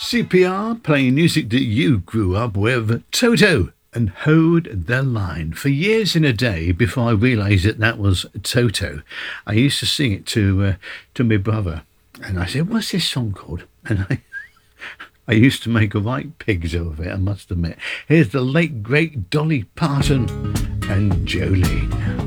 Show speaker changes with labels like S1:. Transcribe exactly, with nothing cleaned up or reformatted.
S1: C P R, playing music that you grew up with. Toto and Hold the Line. For years in a day, before I realised that that was Toto, I used to sing it to uh, to my brother. And I said, what's this song called? And I, I used to make a right pigs of it, I must admit. Here's the late, great Dolly Parton and Jolene.